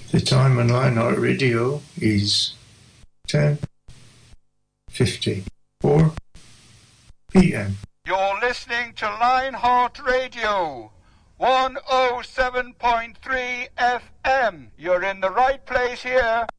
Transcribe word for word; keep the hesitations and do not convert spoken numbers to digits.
The time on Lionheart Radio is ten fifty-four p m. You're listening to Lionheart Radio, one oh seven point three F M. You're in the right place here.